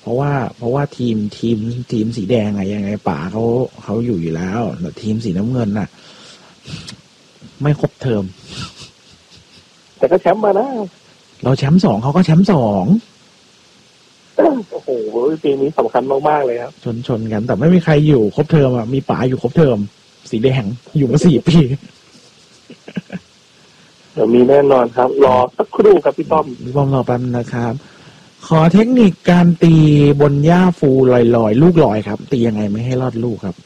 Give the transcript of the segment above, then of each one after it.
ราะว่าทีมสีแดงไงยังไงป๋าเขาอยู่แล้วแต่ทีมสีน้ำเงินน่ะไม่ครบเทอมแต่ก็แชมป์มานะเราแชมป์2เขาก็แชมป์2 โอ้โหปีนี้สำคัญมากๆเลยครับชนกันแต่ไม่มีใครอยู่ครบเทอมอ่ะมีป๋าอยู่ครบเทอมสีแดงอยู่มา4 ปีเดี๋ยวมีแน่นอนครับรอสักครู่ครับพี่ป้อมรอแป๊บนะครับขอเทคนิคการตีบนหญ้าฟูลอยๆลูกลอยครับตียังไงไม่ให้รอดลูกครับ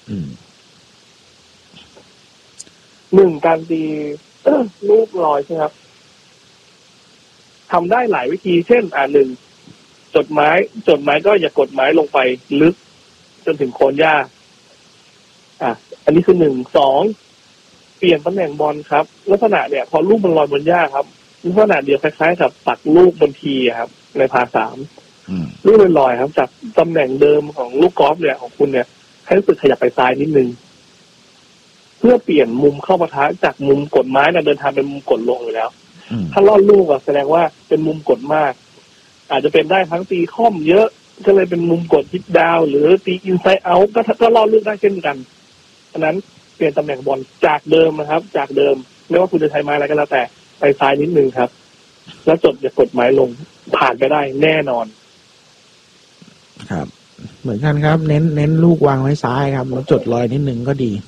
1การตีลูกลอยใช่ครับทำได้หลายวิธีเช่น1จดไม้ก็อย่ากดไม้ลงไปลึกจนถึงโคนหญ้าอันนี้คือ2เปลี่ยนตำแหน่งบอลครับลักษณะเนี่ยพอลูกมันลอยบนหญ้าครับลักษณะเดียวคล้ายๆกับปักลูกบนทีครับในพา3ลูกลอยครับจากตำแหน่งเดิมของลูกกอล์ฟเนี่ยของคุณเนี่ยให้รู้สึกขยับไปซ้ายนิดนึงเพื่อเปลี่ยนมุมเข้าปะทะจากมุมกดไม้เนี่ยเดินทางเป็นมุมกดลงอยู่แล้วถ้าลอดลูกแสดงว่าเป็นมุมกดมากอาจจะเป็นได้ทั้งตีค่อมเยอะก็เลยเป็นมุมกดทิปดาวหรือตีอินไซด์เอาท์ก็ลอดลูกได้เช่นกันฉะนั้นเปลี่ยนตำแหน่งบอลจากเดิมนะครับจากเดิมไม่ว่าคุณจะใช้ไม้อะไรก็แล้วแต่ไปซ้ายนิดนึงครับแล้วอย่ากดไม้ลงผ่านไปได้แน่นอนครับเหมือนกันครับเน้นลูกวางไว้ซ้ายครับแล้วจดลอยนิดนึงก็ดี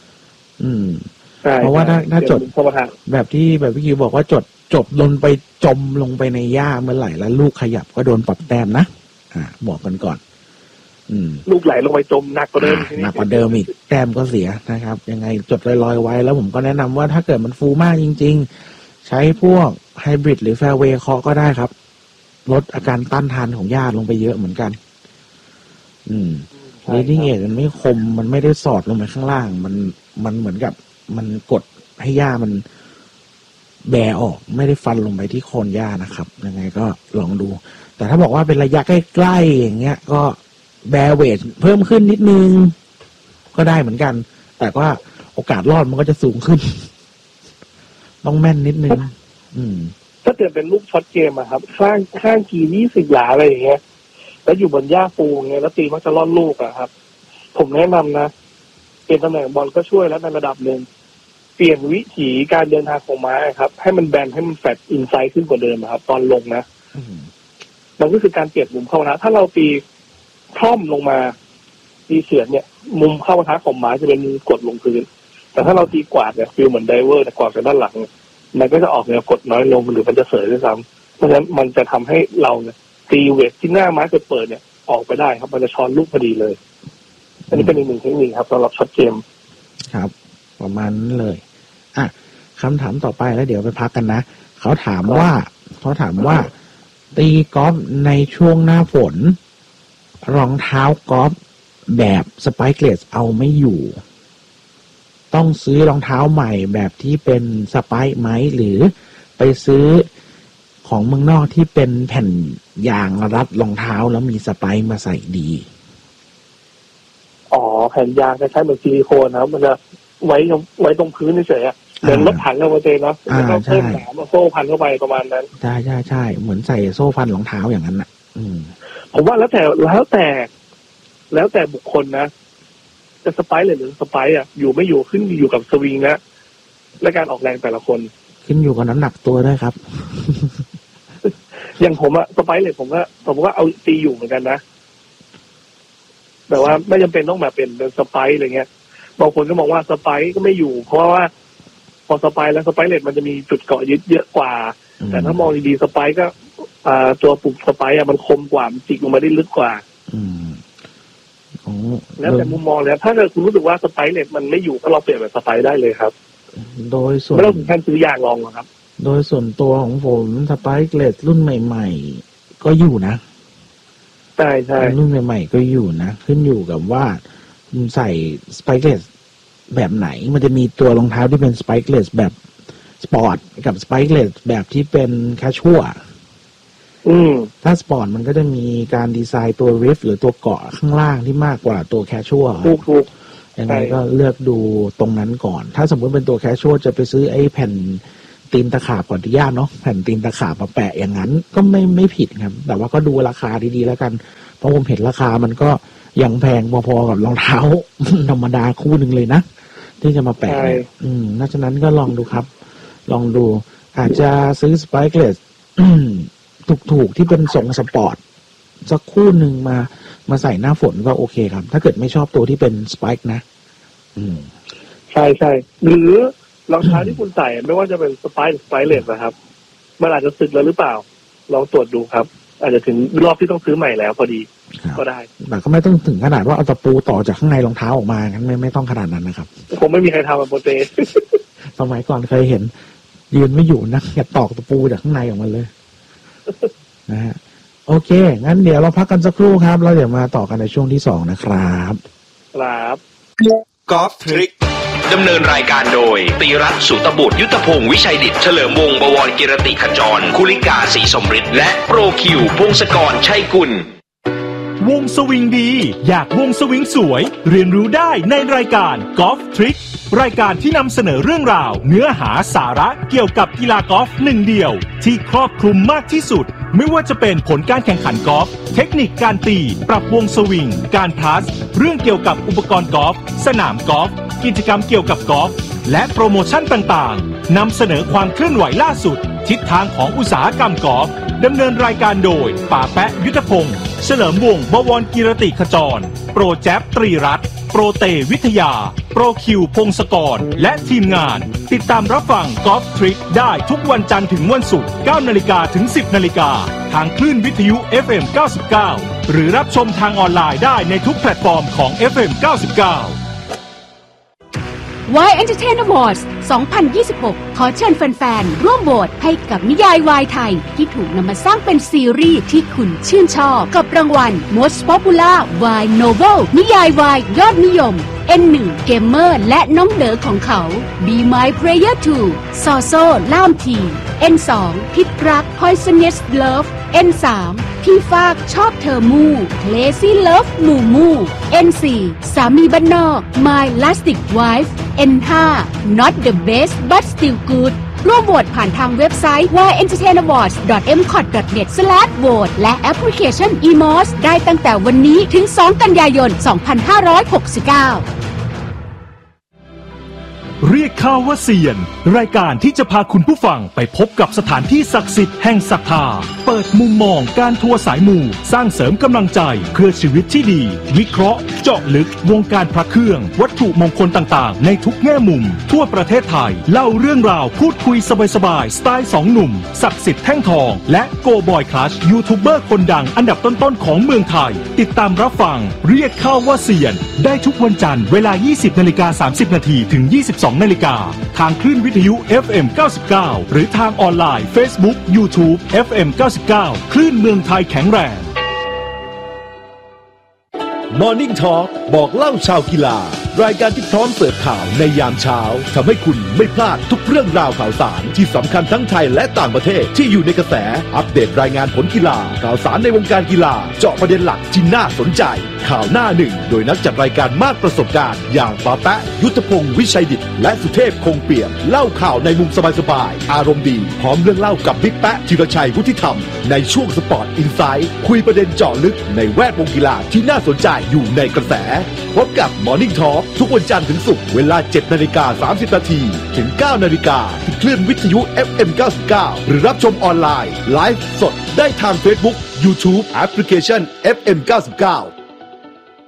เพราะว่าถ้าจดแบบที่พี่คิวบอกว่าจบลงไปจมลงไปในหญ้าเมื่อไหร่แล้วลูกขยับก็โดนปรับแต้มนะบอกกันก่อนลูกไหลลงไปจมหนักกว่าเดิมอีกแต้มก็เสียนะครับยังไงจดลอยไว้แล้วผมก็แนะนำว่าถ้าเกิดมันฟูมากจริงๆใช้พวกไฮบริดหรือแฟร์เวย์เคาะก็ได้ครับลดอาการต้านทานของหญ้าลงไปเยอะเหมือนกันleading edge มันไม่คมมันไม่ได้สอดลงไปข้างล่างมันเหมือนกับมันกดให้หญ้ามันแบออกไม่ได้ฟันลงไปที่โคนหญ้านะครับยังไงก็ลองดูแต่ถ้าบอกว่าเป็นระยะใกล้ๆอย่างเงี้ยก็แบเวทเพิ่มขึ้นนิดนึงก็ได้เหมือนกันแต่ว่าโอกาสรอดมันก็จะสูงขึ้นต้องแม่นนิดนึงถ้าเกิดเป็นลูกช็อตเกมอะครับข้างกี่20 หลาอะไรอย่างเงี้ยแล้วอยู่บนหญ้าฟูเงี้ยแล้วตีมักจะรอดลูกอะครับผมแนะนำนะเปลี่ยนตำแหน่งบอลก็ช่วยแล้วในระดับหนึ่งเปลี่ยนวิถีการเดินทางของไม้ครับให้มันแบนให้มันแฟลตอินไซด์ขึ้นกว่าเดิมครับตอนลงนะมันก็คือการเปลี่ยนมุมเข้านะถ้าเราตีคล่อมลงมาตีเฉียดเนี่ยมุมเข้าปะทะของไม้จะเป็นกดลงพื้นแต่ถ้าเราตีกวาดเนี่ยฟีลเหมือนไดเวอร์แต่กวาดจากด้านหลังมันก็จะออกแนวกดน้อยลงหรือมันจะเสยด้วยซ้ำเพราะฉะนั้นมันจะทำให้เราเนี่ยตีเวทที่หน้าไม้เปิดเนี่ยออกไปได้ครับมันจะช้อนลูกพอดีเลยอันนี้เป็นอีกหนึ่งเทคนิคครับสำหรับช็อตเกมครับประมาณนั้นเลยคำถามต่อไปแล้วเดี๋ยวไปพักกันนะเขาถามว่าตีกอล์ฟในช่วงหน้าฝนรองเท้ากอล์ฟแบบสไปค์เลสเอาไม่อยู่ต้องซื้อรองเท้าใหม่แบบที่เป็นสไปค์ไหมหรือไปซื้อของเมืองนอกที่เป็นแผ่นยางรัดรองเท้าแล้วมีสไปค์มาใส่ดีแผ่นยางจะใช้เหมือนซิลิโคนนะครับมันจะไว้ตรงพื้นเฉยๆเหมือนรถถังเอามาเตะเนาะแล้วก็เพิ่มหนามโซ่พันเข้าไปประมาณนั้นใช่เหมือนใส่โซ่พันรองเท้าอย่างนั้นน่ะผมว่าแล้วแต่บุคคลนะจะสไปค์หรือสไปค์อยู่ไม่อยู่ขึ้นอยู่กับสวิงนะและการออกแรงแต่ละคนขึ้นอยู่กับน้ำหนักตัวด้วยครับอย่างผมสไปค์เลยผมก็เอาตีอยู่เหมือนกันนะแต่ว่าไม่จำเป็นต้องแบบเป็นสไปค์อะไรเงี้ยบางคนก็มองว่าสไปค์ก็ไม่อยู่เพราะว่าพอสไปค์แล้วสไปค์เลสมันจะมีจุดเกาะยึดเยอะกว่าแต่ถ้ามองดีๆสไปค์ก็ตัวปุ่มสไปค์มันคมกว่ามันจิกลงมาได้ลึกกว่าแล้วแต่มุมมองแล้วถ้าเกิดคุณรู้สึกว่าสไปค์เลสมันไม่อยู่ก็ลองเปลี่ยนแบบสไปค์ได้เลยครับโดยส่วนไม่ต้องถึงขั้นซื้อยางลองหรอกครับโดยส่วนตัวของผมสไปค์เลสรุ่นใหม่ๆก็อยู่นะใช่รุ่นใหม่ๆก็อยู่นะขึ้นอยู่กับว่าคุณใส่สไปค์เลสแบบไหนมันจะมีตัวรองเท้าที่เป็นสไปค์เลสแบบสปอร์ตกับสไปค์เลสแบบที่เป็นแคชชัวร์ถ้าสปอร์ตมันก็จะมีการดีไซน์ตัวริฟหรือตัวเกาะข้างล่างที่มากกว่าตัวแคชชัวร์ถูกยังไงก็เลือกดูตรงนั้นก่อนถ้าสมมติเป็นตัวแคชชัวร์จะไปซื้อไอ้แผ่นตีนตะขาบขออนุญาตเนาะแผ่นตีนตะขาบมาแปะอย่างนั้นก็ไม่ผิดครับแต่ว่าก็ดูราคาดีๆแล้วกันเพราะผมเห็นราคามันก็ยังแพงพอๆกับรองเท้า ธรรมดาคู่หนึ่งเลยนะที่จะมาแปะน่าฉะนั้นก็ลองดูครับลองดูอาจจะซื้อสไปค์เลสถูกๆที่เป็นทรงสปอร์ตสักคู่หนึ่งมาใส่หน้าฝนก็โอเคครับถ้าเกิดไม่ชอบตัวที่เป็นสไปค์นะใช่หรือรองเท้าที่คุณใส่ไม่ว่าจะเป็นสไปค์เลสนะครับมันอาจจะสึกแล้วหรือเปล่าลองตรวจดูครับอาจจะถึงรอบที่ต้องซื้อใหม่แล้วพอดีก็ได้แต่ก็ไม่ต้องถึงขนาดว่าเอาตะปูต่อจากข้างในรองเท้าออกมางั้นไม่ต้องขนาดนั้นนะครับคงไม่มีใครทำแบบโปรเตสสมัยก่อนเคยเห็นยืนไม่อยู่นะอย่าตอกตะปูจากข้างในออกมาเลยนะฮะโอเคงั้นเดี๋ยวเราพักกันสักครู่ครับแล้วเดี๋ยวมาต่อกันในช่วงที่2นะครับกอล์ฟทริคดำเนินรายการโดยตีรัตน์สุตบุตรยุทธพงศ์วิชัยดิษฐ์เฉลิมวงศ์บวรกิรติขจรคุลิกาศรีสมฤทธิ์และโปรคิวพงศกรชัยกุลวงสวิงดีอยากวงสวิงสวยเรียนรู้ได้ในรายการกอล์ฟทริครายการที่นำเสนอเรื่องราวเนื้อหาสาระเกี่ยวกับกีฬากอล์ฟหนึ่งเดียวที่ครอบคลุมมากที่สุดไม่ว่าจะเป็นผลการแข่งขันกอล์ฟเทคนิคการตีปรับวงสวิงการพลัสเรื่องเกี่ยวกับอุปกรณ์กอล์ฟสนามกอล์ฟกิจกรรมเกี่ยวกับกอล์ฟและโปรโมชั่นต่างๆนำเสนอความเคลื่อนไหวล่าสุดทิศทางของอุตสาหกรรมกอล์ฟดำเนินรายการโดยป่าแปะยุทธพงศ์เฉลิมวงศ์บวรกิรติขจรโปรแจ๊บตรีรัตน์โปรเตวิทยาโปรคิวพงศกรและทีมงานติดตามรับฟังกอล์ฟทริคได้ทุกวันจันทร์ถึงวันศุกร์ 9 นาฬิกาถึง 10 นาฬิกาทางคลื่นวิทยุ FM 99 หรือรับชมทางออนไลน์ได้ในทุกแพลตฟอร์มของ FM 99 Y Entertainment Awards 2026 ขอเชิญแฟนๆร่วมโหวตให้กับนิยายวายไทยที่ถูกนำมาสร้างเป็นซีรีส์ที่คุณชื่นชอบกับรางวัล Most Popular Y Novel นิยายวายยอดนิยม N1 Gamer และน้องเด๋อของเขา Be My Player 2 ซอโซ่ล่ามที N2 พิษรัก Poisonous Love N3 พี่ฟากชอบเธอมู่ Lazy Love หมู่มู่ N4 สามีบ้านนอก My Lastic Wife N5 Not the best but still good ร่วมโหวตผ่านทางเว็บไซต์ yentertainawards.mcot.net/vote และแอปพลิเคชัน eMOS ได้ตั้งแต่วันนี้ถึง 2 กันยายน 2569 เรียกข้าว่าเซียนรายการที่จะพาคุณผู้ฟังไปพบกับสถานที่ศักดิ์สิทธิ์แห่งศรัทธาเปิดมุมมองการทัวร์สายมูสร้างเสริมกำลังใจเพื่อชีวิตที่ดีวิเคราะห์เจาะลึกวงการพระเครื่องวัตถุมงคลต่างๆในทุกแง่มุมทั่วประเทศไทยเล่าเรื่องราวพูดคุยสบายๆสไตล์2หนุ่มศักดิ์สิทธิ์แท่งทองและโกบอยคลัชยูทูบเบอร์คนดังอันดับต้นๆของเมืองไทยติดตามรับฟังเรียกข้าว่าเซียนได้ทุกวันจันทร์เวลา 20:30 น.ถึง 22:00 น.ทางคลื่นวิทยุ FM 99 หรือทางออนไลน์ Facebook YouTube FM 99 คลื่นเมืองไทยแข็งแรง Morning Talk บอกเล่าชาวกีฬารายการที่พร้อมเสิร์ฟข่าวในยามเช้าทำให้คุณไม่พลาดทุกเรื่องราวข่าวสารที่สำคัญทั้งไทยและต่างประเทศที่อยู่ในกระแสอัปเดตรายงานผลกีฬาข่าวสารในวงการกีฬาเจาะประเด็นหลักที่น่าสนใจข่าวหน้าหนึ่งโดยนักจัดรายการมากประสบการณ์อย่างป้าแปะยุทธพงศ์วิชัยดิษฐ์และสุเทพคงเปี่ยมเล่าข่าวในมุมสบายๆอารมณ์ดีพร้อมเรื่องเล่ากับบิ๊กแปะธีรชัยวุฒิธรรมในช่วงสปอร์ตอินไซด์คุยประเด็นเจาะลึกในแวดวงกีฬาที่น่าสนใจอยู่ในกระแสพบกับ Morning Talk ทุกวันจันทร์ถึงศุกร์เวลา 7:30 น.ถึง 9:00 น.ที่คลื่นวิทยุ FM 99 หรือรับชมออนไลน์ไลฟ์สดได้ทาง Facebook YouTube แอปพลิเคชัน FM 99